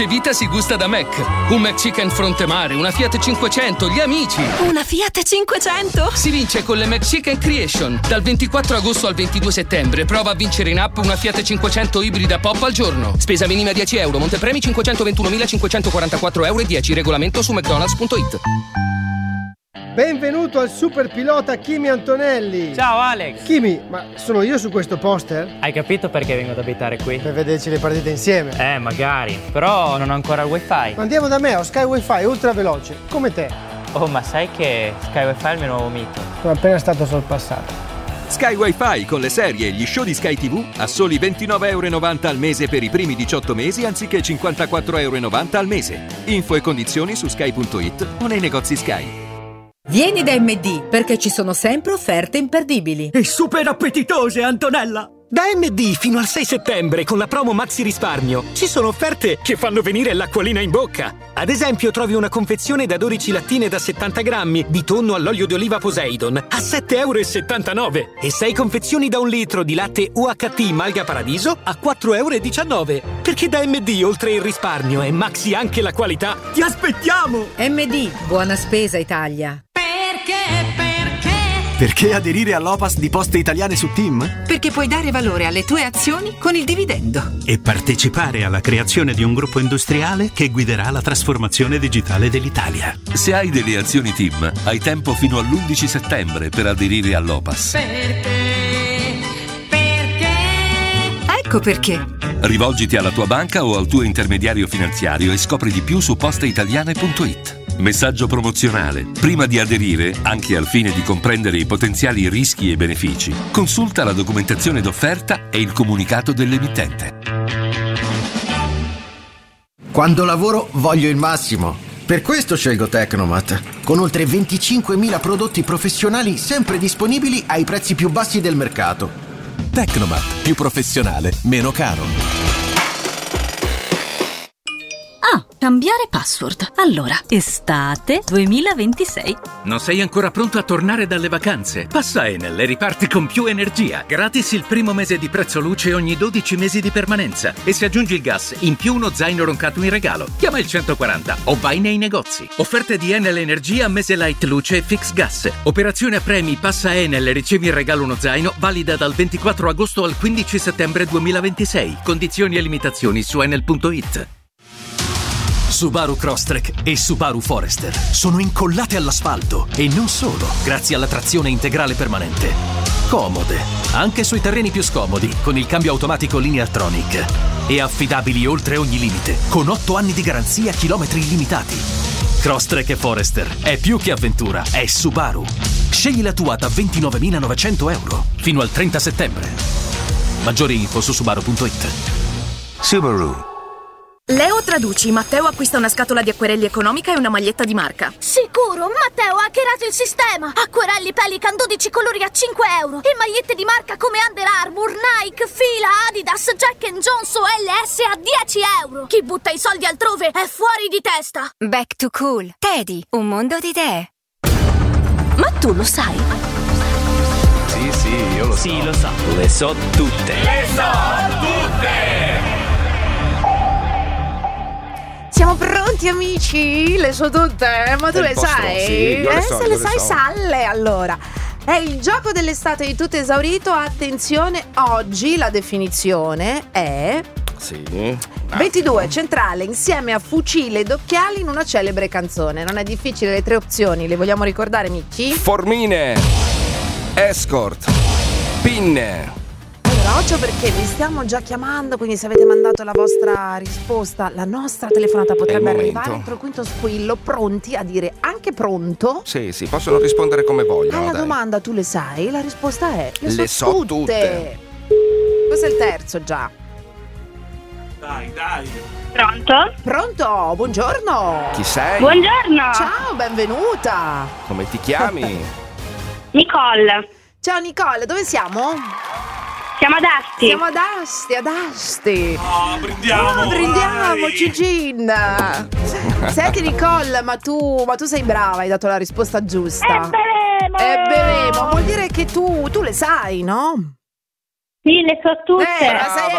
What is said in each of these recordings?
Vita si gusta da Mac. Un McChicken fronte mare, una Fiat 500, gli amici. Una Fiat 500? Si vince con le McChicken Creation. Dal 24 agosto al 22 settembre prova a vincere in app una Fiat 500 ibrida pop al giorno. Spesa minima 10 euro, montepremi 521.544 euro e 10. Regolamento su mcdonalds.it. Benvenuto al super pilota Kimi Antonelli. Ciao Alex. Kimi, ma sono io su questo poster? Hai capito perché vengo ad abitare qui? Per vederci le partite insieme. Magari, però non ho ancora il wifi. Andiamo da me, ho Sky Wi-Fi ultra veloce, come te. Oh, ma sai che Sky Wi-Fi è il mio nuovo mito? Sono appena stato sorpassato. Sky Wi-Fi con le serie e gli show di Sky TV a soli €29,90 al mese per i primi 18 mesi anziché €54,90 al mese. Info e condizioni su sky.it o nei negozi Sky. Vieni da MD perché ci sono sempre offerte imperdibili. E super appetitose, Antonella! Da MD fino al 6 settembre con la promo Maxi Risparmio ci sono offerte che fanno venire l'acquolina in bocca. Ad esempio trovi una confezione da 12 lattine da 70 grammi di tonno all'olio di oliva Poseidon a €7,79 € e 6 confezioni da 1 litro di latte UHT Malga Paradiso a €4,19 €. Perché da MD oltre il risparmio è Maxi anche la qualità. Ti aspettiamo! MD, buona spesa Italia. Perché aderire all'Opas di Poste Italiane su TIM? Perché puoi dare valore alle tue azioni con il dividendo. E partecipare alla creazione di un gruppo industriale che guiderà la trasformazione digitale dell'Italia. Se hai delle azioni TIM, hai tempo fino all'11 settembre per aderire all'Opas. Ecco perché. Rivolgiti alla tua banca o al tuo intermediario finanziario e scopri di più su posteitaliane.it. Messaggio promozionale. Prima di aderire, anche al fine di comprendere i potenziali rischi e benefici, consulta la documentazione d'offerta e il comunicato dell'emittente. Quando lavoro voglio il massimo. Per questo scelgo Tecnomat, con oltre 25.000 prodotti professionali sempre disponibili ai prezzi più bassi del mercato. Tecnomat, più professionale, meno caro. Cambiare password. Allora, estate 2026. Non sei ancora pronto a tornare dalle vacanze? Passa Enel e riparti con più energia. Gratis il primo mese di prezzo luce ogni 12 mesi di permanenza. E se aggiungi il gas, in più uno zaino roncato in regalo. Chiama il 140 o vai nei negozi. Offerte di Enel Energia, mese light luce e fix gas. Operazione a premi, passa Enel e ricevi in regalo uno zaino, valida dal 24 agosto al 15 settembre 2026. Condizioni e limitazioni su enel.it. Subaru Crosstrek e Subaru Forester sono incollate all'asfalto e non solo, grazie alla trazione integrale permanente. Comode, anche sui terreni più scomodi, con il cambio automatico Lineartronic. E affidabili oltre ogni limite, con 8 anni di garanzia, chilometri illimitati. Crosstrek e Forester è più che avventura, è Subaru. Scegli la tua da €29.900 fino al 30 settembre. Maggiori info su subaru.it. Subaru. Leo traduci, Matteo acquista una scatola di acquerelli economica e una maglietta di marca. Sicuro, Matteo ha hackerato il sistema. Acquerelli Pelican 12 colori a €5 e magliette di marca come Under Armour, Nike, Fila, Adidas, Jack Jones o LS a €10. Chi butta i soldi altrove è fuori di testa. Back to Cool. Teddy, un mondo di idee. Ma tu lo sai? Sì, io lo so. Sì, lo so. Le so tutte. Le so tutte! Siamo pronti amici? Le so tutte, ma tu le sai? Sì, io le so, se io le le sai so. salle allora. È il gioco dell'estate di tutto esaurito. Attenzione, oggi la definizione è 22 centrale insieme a fucile ed occhiali in una celebre canzone. Non è difficile, le 3 opzioni le vogliamo ricordare amici? Formine, escort, pinne. Allora, occhio perché vi stiamo già chiamando, quindi se avete mandato la vostra risposta, la nostra telefonata potrebbe arrivare entro il quinto squillo, pronti a dire anche pronto? Sì, possono rispondere come vogliono. Alla dai. domanda tu le sai? La risposta è Le so tutte. Questo è il terzo già. Dai. Pronto? Pronto, buongiorno. Chi sei? Buongiorno. Ciao, benvenuta. Come ti chiami? Nicole. Ciao Nicole, dove siamo? Siamo ad Asti. Siamo ad Asti. Brindiamo. Brindiamo, Cicin. Senti Nicole, ma tu sei brava, hai dato la risposta giusta. E bevremo. Vuol dire che tu le sai, no? Sì, le so tutte. Ma sei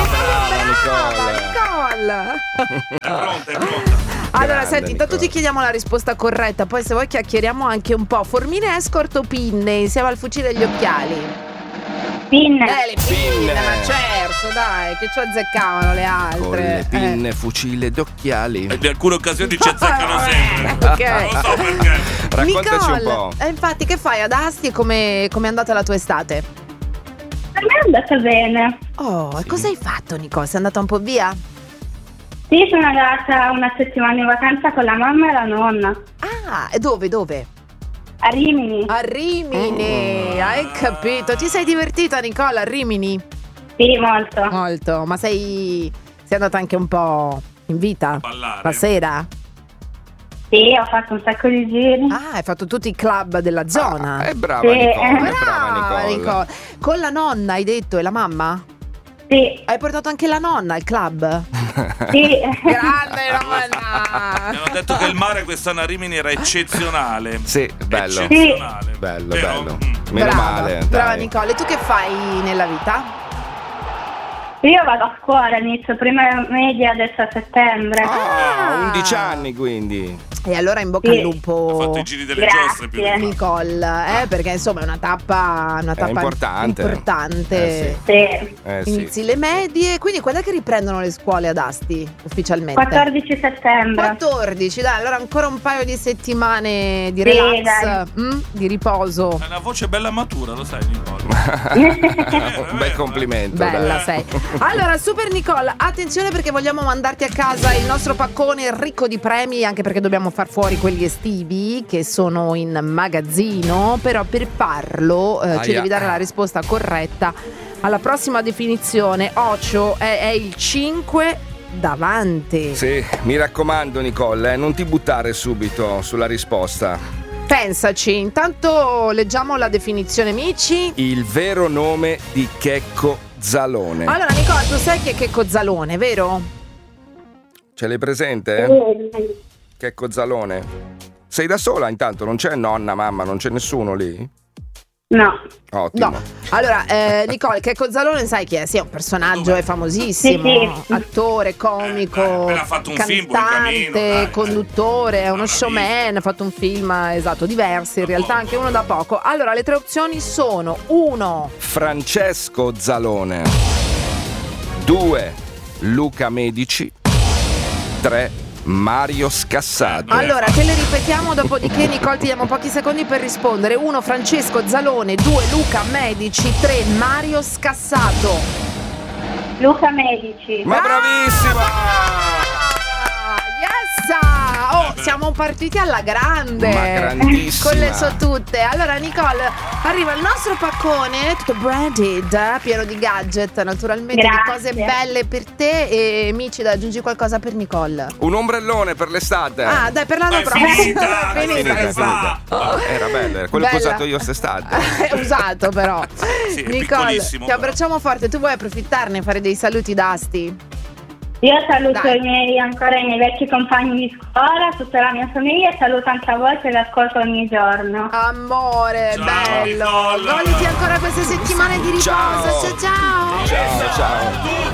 brava, Nicole. È pronta. Allora, Grande, senti, intanto Nicole. ti chiediamo la risposta corretta, poi se vuoi chiacchieriamo anche un po'. Formine escort o pinne insieme al fucile e agli occhiali? Pinne. Le pinne, ma certo, dai, che ci azzeccavano le altre. Con le pinne, fucile ed occhiali. In alcune occasioni ci azzeccano sempre. Ok. Non lo so perché. Raccontaci Nicole, un po'. infatti, che fai ad Asti e come è andata la tua estate? Per me è andata bene. Oh, e cosa hai fatto, Nicole? Sei andata un po' via? Sì, sono andata una settimana in vacanza con la mamma e la nonna. Ah, e dove? A Rimini. A Rimini, hai capito. Ti sei divertita, Nicola, a Rimini? Sì, molto. Molto, ma sei andata anche un po' in vita? Ballare. La sera? Sì, ho fatto un sacco di giri. Ah, hai fatto tutti i club della zona. È brava Sì. Nicole, Brava, Nicole. Con la nonna hai detto e la mamma? Sì. Hai portato anche la nonna al club? Sì. Grande nonna. Mi hanno detto che il mare quest'anno a Rimini era eccezionale. Sì, bello. Eccezionale. Bello, Vero? bello. Meno male. Brava dai. Nicole, tu che fai nella vita? Io vado a scuola, inizio prima media adesso a settembre. Ah, 11 anni quindi. E allora in bocca al lupo. Ho fatto i giri delle Grazie. giostre più di tanto. Nicole, perché insomma è una tappa importante. importante. Sì. Inizi le medie, quindi quando è che riprendono le scuole ad Asti ufficialmente? 14 settembre. 14, dai, allora ancora un paio di settimane di Sì, relax, di riposo. Hai una voce bella matura, lo sai Nicole. Un bel complimento. Bella dai. sei. Allora, Super Nicole, attenzione perché vogliamo mandarti a casa il nostro paccone ricco di premi, anche perché dobbiamo far fuori quelli estivi che sono in magazzino, però per farlo ci devi dare la risposta corretta alla prossima definizione. Ocio è il 5 davanti. Sì, mi raccomando Nicole, non ti buttare subito sulla risposta. Pensaci, intanto leggiamo la definizione, amici. Il vero nome di Checco Zalone. Allora Nicole, tu sai che è Checco Zalone, vero? Ce l'hai presente? Checco Zalone. Sei da sola intanto? Non c'è nonna, mamma, non c'è nessuno lì? No. Ottimo. No. Allora, Nicole, Checco Zalone sai chi è? Sì, è un personaggio, è famosissimo, Sì. attore, comico, ha fatto un film, Buon cantante, Cammino, dai. conduttore, è uno showman, ha fatto un film, esatto, diversi, in realtà anche uno da poco. Allora, le tre opzioni sono 1. Francesco Zalone. 2. Luca Medici. 3. Mario Scassato. Allora, te le ripetiamo, dopodiché Nicole ti diamo pochi secondi per rispondere. 1. Francesco Zalone, 2. Luca Medici, 3. Mario Scassato. Luca Medici. Ma bravissima! Yes! Oh, siamo partiti alla grande. Ma grandissima. Con le so tutte. Allora, Nicole, arriva il nostro paccone, tutto branded, pieno di gadget, naturalmente, di cose belle per te. E Micida, aggiungi qualcosa per Nicole? Un ombrellone per l'estate. Ah, dai, per l'anno prossimo. finita, Finita. Finita. Era bello, era quello che ho Bella. usato io quest'estate. È usato però. Sì, è Nicole, piccolissimo, ti abbracciamo forte. Tu vuoi approfittarne e fare dei saluti da Asti? Io saluto Dai. i miei vecchi compagni di scuola, tutta la mia famiglia e saluto anche a voi che vi ascolto ogni giorno. Amore, Ciao, bello. Nicole. Goditi ancora queste settimane di riposo. Ciao. Ciao ciao. Ciao, ciao.